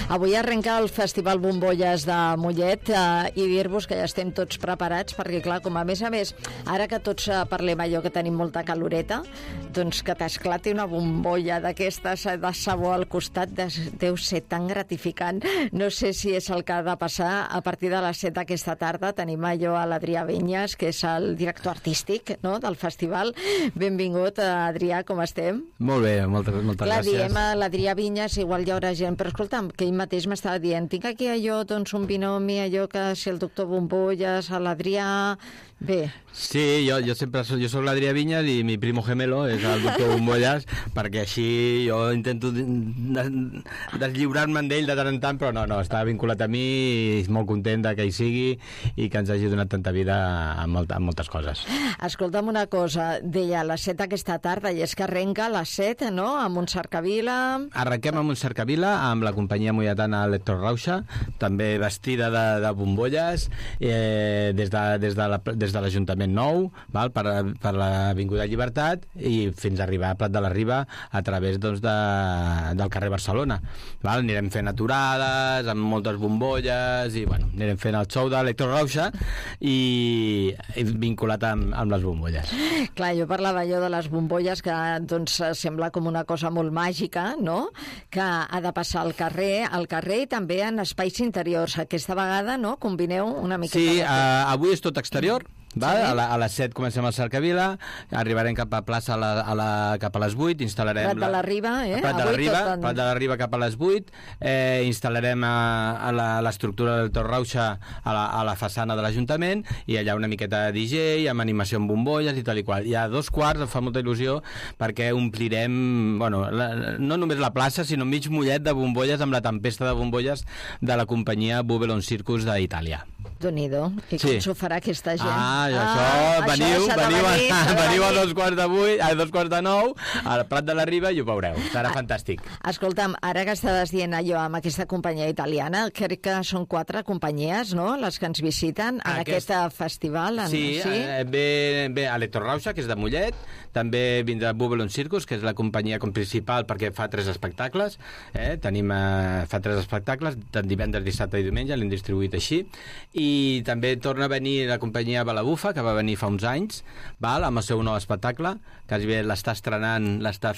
Avui arrenca el Festival Bombolles de Mollet i dir-vos que ja estem tots preparats perquè, clar, com a més, ara que tots parlem allò que tenim molta caloreta, doncs que t'esclati una bombolla d'aquestes de sabó al costat deu ser tan gratificant. No sé si és el que ha de passar. A partir de les 7 d'aquesta tarda tenim allò a l'Adrià Vinyes, que és el director artístic, no?, del festival. Benvingut, Adrià, com estem? Molt bé, moltes clar, gràcies. Diem a l'Adrià Vinyes, igual hi haurà gent, però escolta'm, que ell mateix m'estava dient, tinc aquí allò, doncs un binomi, allò que si el doctor Bombolles, a l'Adrià... Bé. Sí, jo sempre soc l'Adrià Vinyes i mi primo gemelo és el doctor Bombolles, perquè així jo intento deslliurar-me d'ell de tant en tant, però no, està vinculat a mi i és molt content que hi sigui i que ens hagi donat tanta vida en moltes coses. Escolta'm una cosa, deia a les 7 aquesta tarda, i és que arrenca a les 7, no?, a Montcercavila... Arrenquem a Montcercavila amb la companyia molletana Electro Rauxa, també vestida de bombolles, des de l'Ajuntament Nou, val, per l'Avinguda Llibertat i fins a arribar a Prat de la Riba a través, doncs, del carrer Barcelona. Val? Anirem fent aturades amb moltes bombolles i, bueno, anirem fent el show d'Electro Rauxa i vinculat amb les bombolles. Clar, jo parlava allò de les bombolles que, doncs, sembla com una cosa molt màgica, no?, que ha de passar al carrer i també en espais interiors. Aquesta vegada, no?, combineu una miqueta... Sí, avui és tot exterior. Val? Sí. A les 7 comencem al Cercavila, arribarem cap a plaça cap a les 8, instal·larem... Prat de la Riba, Prat de la Riba cap a les 8, instal·larem a l'estructura del Tor Rauxa a la façana de l'Ajuntament i allà una miqueta de DJ, amb animació amb bombolles i tal i qual. I a 2:15 em fa molta il·lusió perquè omplirem, bueno, no només la plaça, sinó mig Mollet de bombolles amb la tempesta de bombolles de la companyia Bubelon Circus d'Itàlia. Déu-n'hi-do. I com s'ho farà aquesta gent? Veniu a 2:15, a 2:15 al Prat de la Riba i ho veureu. Serà fantàstic. Escolta'm, ara que estaves dient allò amb aquesta companyia italiana, crec que són 4 companyies, no?, les que ens visiten en aquest festival. Sí, ve Electro Rauxa, que és de Mollet, també vindrà Bubelon Circus, que és la companyia principal perquè fa 3 espectacles. Fa 3 espectacles, tant divendres, dissabte i diumenge, l'hem distribuït així. I també torna a venir la companyia Balabufa, que va venir fa uns anys, val, amb el seu nou espectacle, que l'està estrenant, l'està